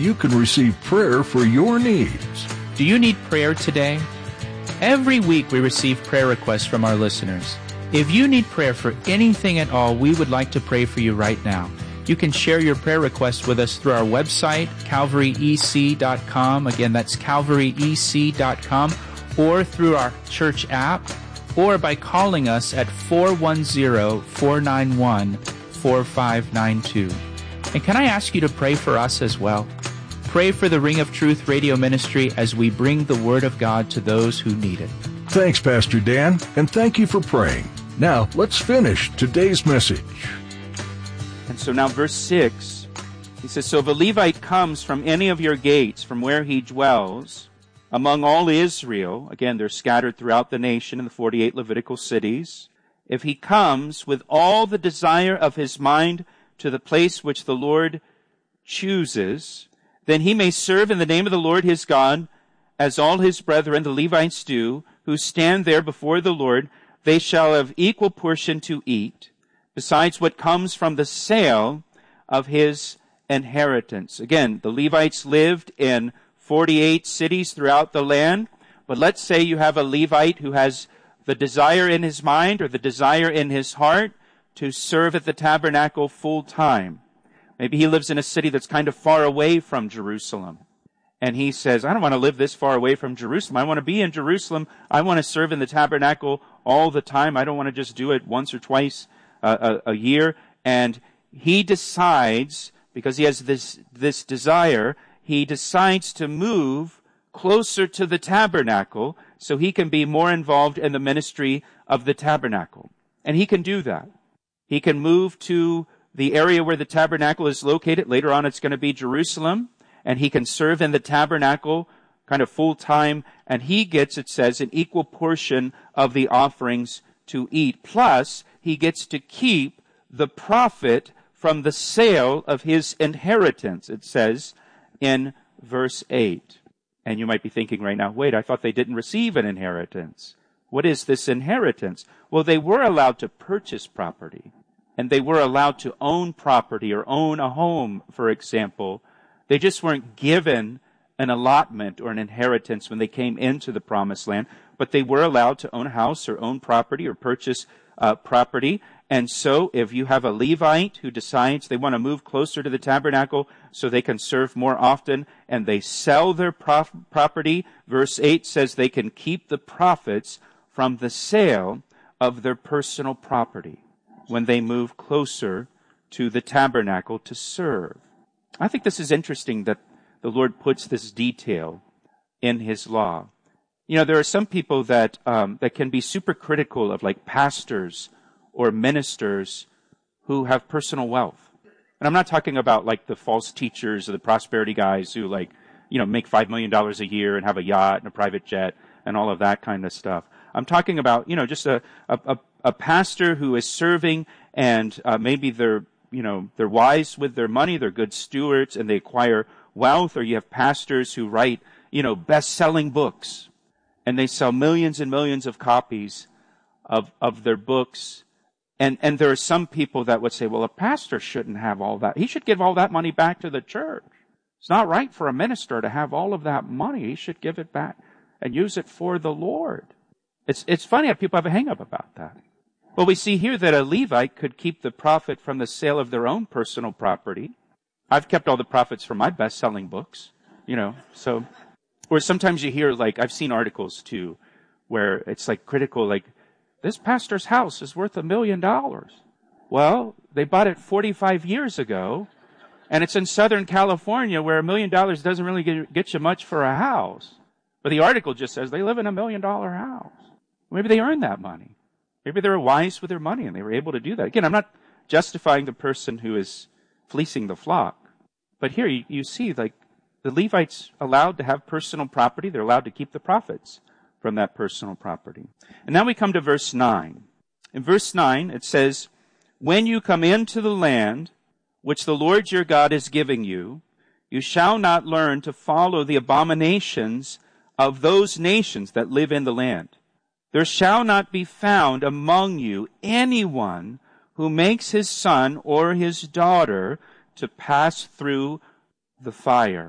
you can receive prayer for your needs. Do you need prayer today? Every week we receive prayer requests from our listeners. If you need prayer for anything at all, we would like to pray for you right now. You can share your prayer request with us through our website, calvaryec.com. Again, that's calvaryec.com, or through our church app, or by calling us at 410-491-4592. And can I ask you to pray for us as well? Pray for the Ring of Truth radio ministry as we bring the Word of God to those who need it. Thanks, Pastor Dan, and thank you for praying. Now, let's finish today's message. And so now verse 6, he says, "So if a Levite comes from any of your gates, from where he dwells, among all Israel," again, they're scattered throughout the nation in the 48 Levitical cities, "if he comes with all the desire of his mind to the place which the Lord chooses, then he may serve in the name of the Lord his God, as all his brethren, the Levites, do, who stand there before the Lord. They shall have equal portion to eat, besides what comes from the sale of his inheritance." Again, the Levites lived in 48 cities throughout the land, but let's say you have a Levite who has the desire in his mind or the desire in his heart to serve at the tabernacle full time. Maybe he lives in a city that's kind of far away from Jerusalem. And he says, "I don't want to live this far away from Jerusalem. I want to be in Jerusalem. I want to serve in the tabernacle all the time. I don't want to just do it once or twice a year." And he decides, because he has this desire, he decides to move closer to the tabernacle so he can be more involved in the ministry of the tabernacle. And he can do that. He can move to the area where the tabernacle is located. Later on, it's going to be Jerusalem. And he can serve in the tabernacle kind of full time. And he gets, it says, an equal portion of the offerings to eat. Plus, he gets to keep the profit from the sale of his inheritance, it says in verse 8. And you might be thinking right now, wait, I thought they didn't receive an inheritance. What is this inheritance? Well, they were allowed to purchase property. And they were allowed to own property or own a home, for example. They just weren't given an allotment or an inheritance when they came into the promised land, but they were allowed to own a house or own property or purchase property. And so if you have a Levite who decides they want to move closer to the tabernacle so they can serve more often, and they sell their property, verse 8 says they can keep the profits from the sale of their personal property when they move closer to the tabernacle to serve. I think this is interesting that the Lord puts this detail in his law. You know, there are some people that can be super critical of like pastors or ministers who have personal wealth. And I'm not talking about like the false teachers or the prosperity guys who like, make $5 million a year and have a yacht and a private jet and all of that kind of stuff. I'm talking about, just a pastor who is serving and maybe they're wise with their money, they're good stewards, and they acquire wealth. Or you have pastors who write, best-selling books, and they sell millions and millions of copies of their books. And there are some people that would say, well, a pastor shouldn't have all that. He should give all that money back to the church. It's not right for a minister to have all of that money. He should give it back and use it for the Lord. It's funny how people have a hang-up about that. Well, we see here that a Levite could keep the profit from the sale of their own personal property. I've kept all the profits from my best-selling books, so. Or sometimes you hear, like, I've seen articles, too, where it's, like, critical, like, this pastor's house is worth $1 million. Well, they bought it 45 years ago, and it's in Southern California where $1 million doesn't really get you much for a house. But the article just says they live in $1 million house. Maybe they earned that money. Maybe they were wise with their money and they were able to do that. Again, I'm not justifying the person who is fleecing the flock. But here you see, like, the Levites allowed to have personal property. They're allowed to keep the profits from that personal property. And now we come to verse 9. In verse 9, it says, "When you come into the land which the Lord your God is giving you, you shall not learn to follow the abominations of those nations that live in the land. There shall not be found among you anyone who makes his son or his daughter to pass through the fire."